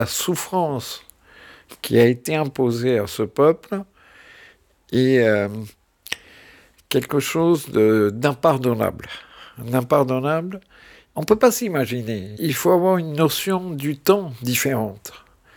La souffrance qui a été imposée à ce peuple est quelque chose d'impardonnable. D'impardonnable, on ne peut pas s'imaginer. Il faut avoir une notion du temps différente.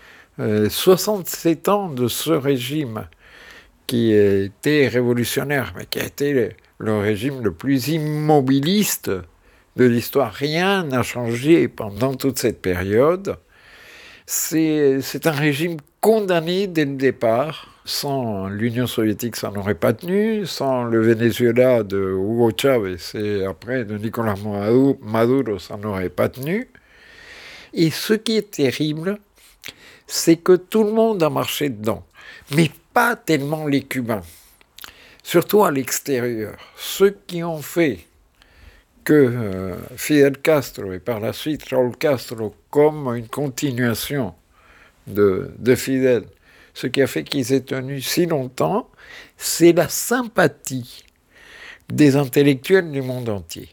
67 ans de ce régime qui était révolutionnaire, mais qui a été le régime le plus immobiliste de l'histoire. Rien n'a changé pendant toute cette période. C'est un régime condamné dès le départ. Sans l'Union soviétique, ça n'aurait pas tenu. Sans le Venezuela de Hugo Chavez et après de Nicolás Maduro, ça n'aurait pas tenu. Et ce qui est terrible, c'est que tout le monde a marché dedans. Mais pas tellement les Cubains. Surtout à l'extérieur. Ceux qui ont fait que Fidel Castro et par la suite Raúl Castro, comme une continuation de Fidel, ce qui a fait qu'ils aient tenu si longtemps, c'est la sympathie des intellectuels du monde entier.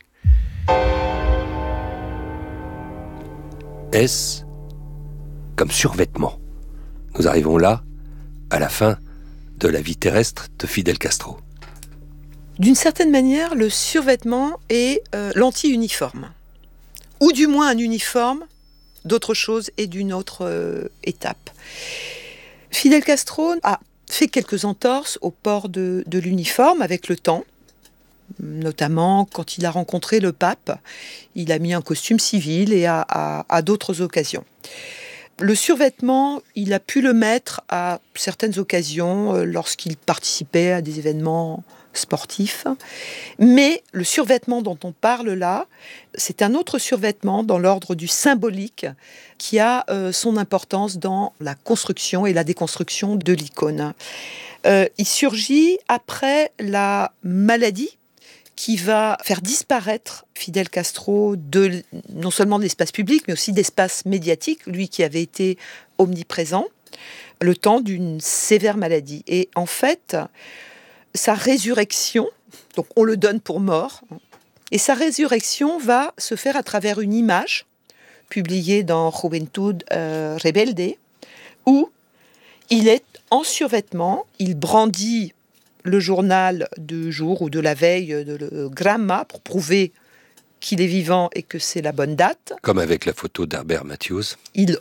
S comme survêtement. Nous arrivons là, à la fin de la vie terrestre de Fidel Castro. D'une certaine manière, le survêtement est l'anti-uniforme. Ou du moins un uniforme d'autre chose et d'une autre étape. Fidel Castro a fait quelques entorses au port de l'uniforme avec le temps. Notamment quand il a rencontré le pape, il a mis un costume civil et à d'autres occasions. Le survêtement, il a pu le mettre à certaines occasions lorsqu'il participait à des événements sportifs. Mais le survêtement dont on parle là, c'est un autre survêtement dans l'ordre du symbolique qui a son importance dans la construction et la déconstruction de l'icône. Il surgit après la maladie qui va faire disparaître Fidel Castro non seulement de l'espace public, mais aussi d'espace médiatique, lui qui avait été omniprésent, le temps d'une sévère maladie. Et en fait, sa résurrection, donc on le donne pour mort, et sa résurrection va se faire à travers une image publiée dans Juventud Rebelde, où il est en survêtement, il brandit le journal du jour ou de la veille, le Gramma, pour prouver qu'il est vivant et que c'est la bonne date. Comme avec la photo d'Herbert Matthews. Il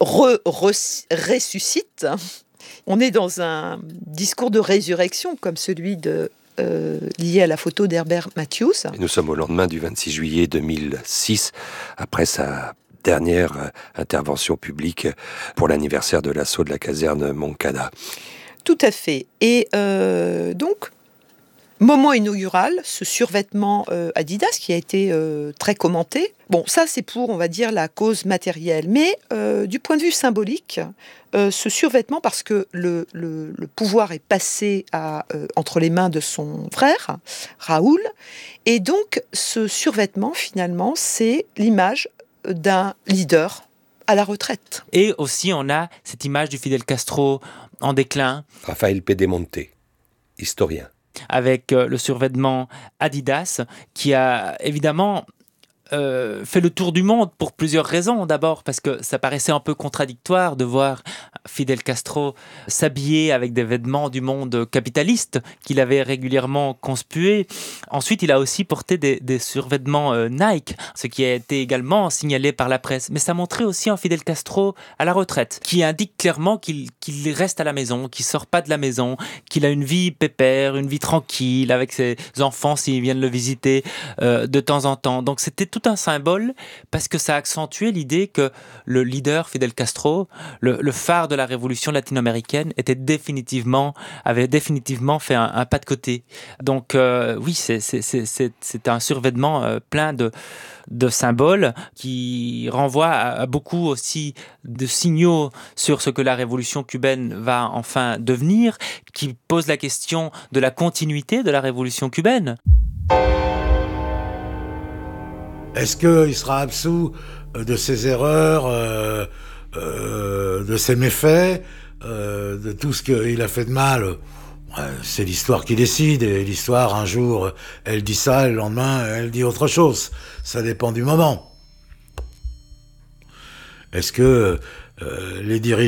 ressuscite. On est dans un discours de résurrection comme celui lié à la photo d'Herbert Matthews. Et nous sommes au lendemain du 26 juillet 2006, après sa dernière intervention publique pour l'anniversaire de l'assaut de la caserne Moncada. Tout à fait. Et donc, moment inaugural, ce survêtement Adidas qui a été très commenté. Bon, ça c'est pour, on va dire, la cause matérielle. Mais du point de vue symbolique, ce survêtement, parce que le pouvoir est passé entre les mains de son frère, Raoul, et donc ce survêtement, finalement, c'est l'image d'un leader à la retraite. Et aussi, on a cette image du Fidel Castro en déclin. Rafael Pedemonte, historien. Avec le survêtement Adidas, qui a évidemment fait le tour du monde pour plusieurs raisons. D'abord parce que ça paraissait un peu contradictoire de voir Fidel Castro s'habiller avec des vêtements du monde capitaliste qu'il avait régulièrement conspués. Ensuite, il a aussi porté des survêtements Nike, ce qui a été également signalé par la presse. Mais ça montrait aussi un Fidel Castro à la retraite, qui indique clairement qu'il reste à la maison, qu'il ne sort pas de la maison, qu'il a une vie pépère, une vie tranquille avec ses enfants s'ils viennent le visiter de temps en temps. Donc c'était tout un symbole parce que ça accentuait l'idée que le leader Fidel Castro, le phare de la révolution latino-américaine, avait définitivement fait un pas de côté. Donc oui, c'est un survêtement plein de symboles qui renvoient à beaucoup aussi de signaux sur ce que la révolution cubaine va enfin devenir, qui pose la question de la continuité de la révolution cubaine. Est-ce qu'il sera absous de ses erreurs, de ses méfaits, de tout ce qu'il a fait de mal? C'est l'histoire qui décide, et l'histoire, un jour, elle dit ça, et le lendemain, elle dit autre chose. Ça dépend du moment. Est-ce que les dirigeants